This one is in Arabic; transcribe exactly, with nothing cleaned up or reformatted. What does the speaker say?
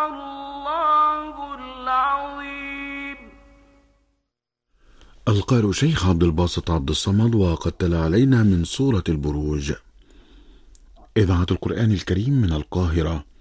الله العظيم. القارئ شيخ عبد الباسط عبد الصمد، وقد تلا علينا من سورة البروج. إذاعة القرآن الكريم من القاهرة.